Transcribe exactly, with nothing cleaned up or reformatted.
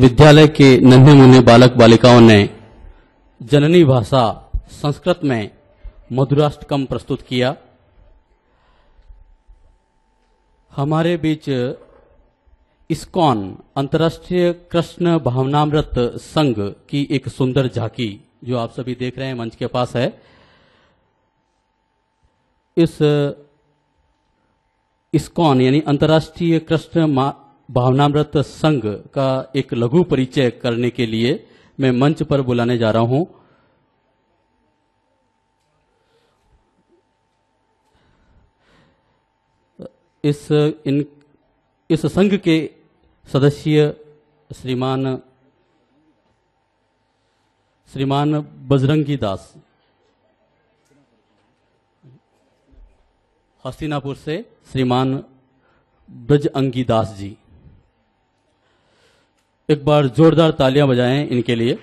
विद्यालय के नन्हे मुन्ने बालक बालिकाओं ने जननी भाषा संस्कृत में मधुराष्टकम प्रस्तुत किया। हमारे बीच इस्कॉन अंतर्राष्ट्रीय कृष्ण भावनामृत संघ की एक सुंदर झांकी जो आप सभी देख रहे हैं मंच के पास है। इस इस्कॉन यानी अंतर्राष्ट्रीय कृष्ण भावनामृत संघ का एक लघु परिचय करने के लिए मैं मंच पर बुलाने जा रहा हूं इस इन इस संघ के सदस्य श्रीमान श्रीमान बजरंगी दास हस्तिनापुर से, श्रीमान ब्रजअंगी दास जी। एक बार जोरदार तालियां बजाएं इनके लिए।